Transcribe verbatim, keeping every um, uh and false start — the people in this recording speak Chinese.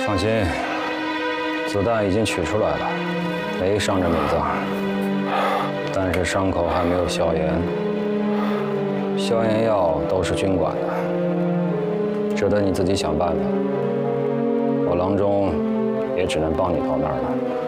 放心，子弹已经取出来了，没伤着内脏，但是伤口还没有消炎。消炎药都是军管的，这得你自己想办法。我郎中也只能帮你到那儿了。